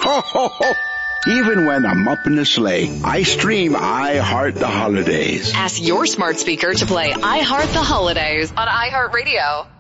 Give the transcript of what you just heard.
Ho, ho, ho. Even when I'm up in the sleigh, I stream I Heart the Holidays. Ask your smart speaker to play I Heart the Holidays on iHeartRadio.